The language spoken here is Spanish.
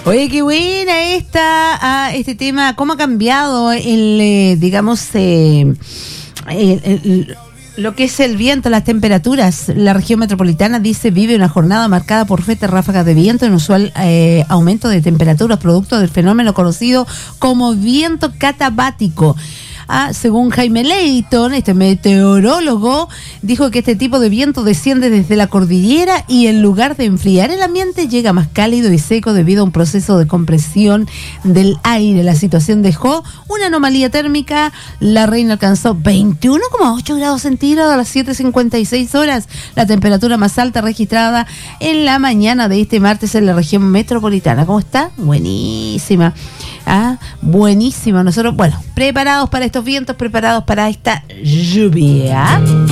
Oye, qué buena este tema, cómo ha cambiado lo que es el viento, las temperaturas. La región metropolitana, dice, vive una jornada marcada por fuertes ráfagas de viento, inusual aumento de temperaturas producto del fenómeno conocido como viento catabático. Según Jaime Leighton, este meteorólogo, dijo que este tipo de viento desciende desde la cordillera y en lugar de enfriar el ambiente llega más cálido y seco debido a un proceso de compresión del aire. La situación dejó una anomalía térmica. La Reina alcanzó 21,8 grados centígrados a las 7:56 horas, la temperatura más alta registrada en la mañana de este martes en la región metropolitana. ¿Cómo está? Buenísima. Buenísima. Nosotros, preparados para estos vientos, preparados para esta lluvia.